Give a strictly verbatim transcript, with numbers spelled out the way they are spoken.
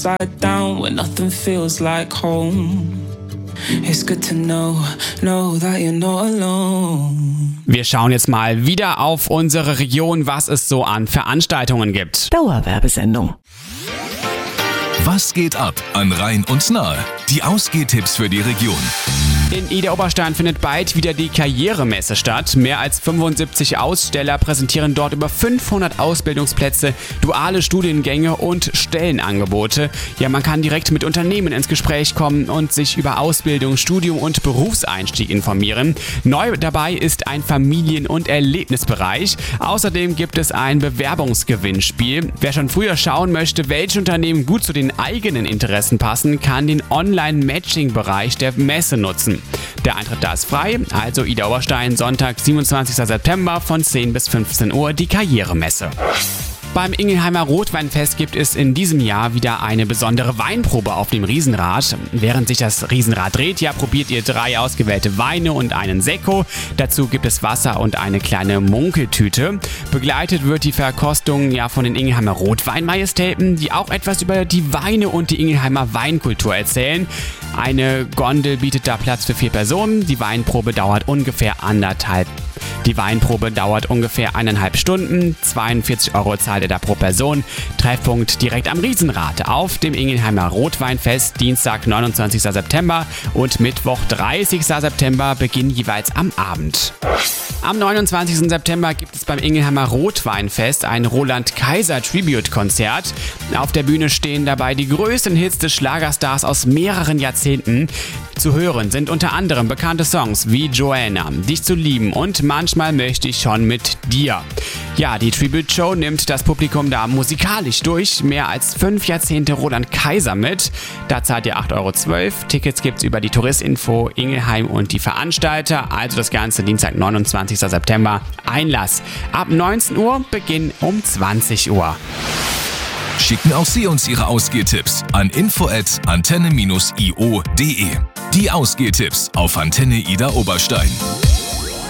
upside down when nothing feels like home. It's good to know, know that you're not alone. Wir schauen jetzt mal wieder auf unsere Region, was es so an Veranstaltungen gibt. Dauerwerbesendung. Was geht ab an Rhein und Nahe? Die Ausgehtipps für die Region. In Idar-Oberstein findet bald wieder die Karrieremesse statt. Mehr als fünfundsiebzig Aussteller präsentieren dort über fünfhundert Ausbildungsplätze, duale Studiengänge und Stellenangebote. Ja, man kann direkt mit Unternehmen ins Gespräch kommen und sich über Ausbildung, Studium und Berufseinstieg informieren. Neu dabei ist ein Familien- und Erlebnisbereich. Außerdem gibt es ein Bewerbungsgewinnspiel. Wer schon früher schauen möchte, welche Unternehmen gut zu den eigenen Interessen passen, kann den Online-Matching-Bereich der Messe nutzen. Der Eintritt da ist frei, also Idar-Oberstein, Sonntag, siebenundzwanzigster September von zehn bis fünfzehn Uhr die Karrieremesse. Beim Ingelheimer Rotweinfest gibt es in diesem Jahr wieder eine besondere Weinprobe auf dem Riesenrad. Während sich das Riesenrad dreht, ja, probiert ihr drei ausgewählte Weine und einen Sekko. Dazu gibt es Wasser und eine kleine Munkeltüte. Begleitet wird die Verkostung ja von den Ingelheimer Rotweinmajestäten, die auch etwas über die Weine und die Ingelheimer Weinkultur erzählen. Eine Gondel bietet da Platz für vier Personen. Die Weinprobe dauert ungefähr anderthalb. Die Weinprobe dauert ungefähr eineinhalb Stunden. zweiundvierzig Euro zahlt ihr da pro Person. Treffpunkt direkt am Riesenrad auf dem Ingelheimer Rotweinfest. Dienstag, neunundzwanzigster September und Mittwoch, dreißigster September beginnen jeweils am Abend. Am neunundzwanzigsten September gibt es beim Ingelheimer Rotweinfest ein Roland-Kaiser-Tribute-Konzert. Auf der Bühne stehen dabei die größten Hits des Schlagerstars aus mehreren Jahrzehnten. Zu hören sind unter anderem bekannte Songs wie Joanna, Dich zu lieben und Manchmal möchte ich schon mit dir. Ja, die Tribute-Show nimmt das Publikum da musikalisch durch. Mehr als fünf Jahrzehnte Roland Kaiser mit. Da zahlt ihr acht Euro zwölf. Tickets gibt's über die Touristinfo Ingelheim und die Veranstalter. Also das Ganze Dienstag, neunundzwanzigster September. Einlass ab neunzehn Uhr, Beginn um zwanzig Uhr. Schicken auch Sie uns Ihre Ausgehtipps an info at antenne dash i o punkt de. Die Ausgehtipps auf Antenne Idar-Oberstein.